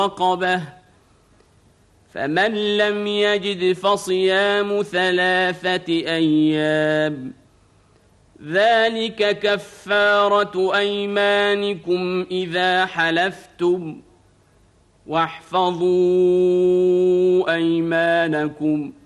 رقبة فمن لم يجد فصيام 3 أيام ذلك كفارة أيمانكم إذا حلفتم واحفظوا أيمانكم